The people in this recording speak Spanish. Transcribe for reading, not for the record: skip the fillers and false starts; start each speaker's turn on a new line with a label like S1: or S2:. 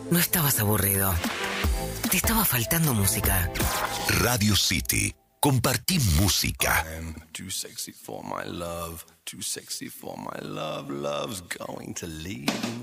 S1: No estabas aburrido. Te estaba faltando música.
S2: Radio City. Compartí música.
S3: I'm too sexy for my love. Too sexy for my love. Love's going to leave.